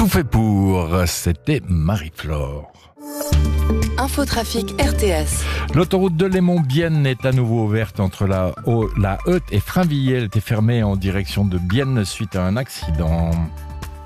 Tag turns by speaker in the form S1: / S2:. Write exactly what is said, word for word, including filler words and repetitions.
S1: Tout fait pour, c'était Marie-Flore.
S2: Infotrafic R T S.
S1: L'autoroute de Lémont-Bienne est à nouveau ouverte entre la, la Heute et Frainvilliers. Elle était fermée en direction de Bienne suite à un accident.